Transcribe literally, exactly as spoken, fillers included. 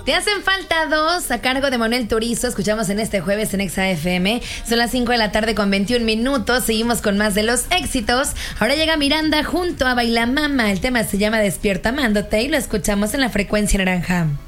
Te hacen falta dos a cargo de Manuel Turizo. Escuchamos en este jueves en Exa F M. Son las cinco de la tarde con veintiún minutos. Seguimos con más de los éxitos. Ahora llega Miranda junto a Baila Mama. El tema se llama Despierta Amándote y lo escuchamos en la frecuencia naranja.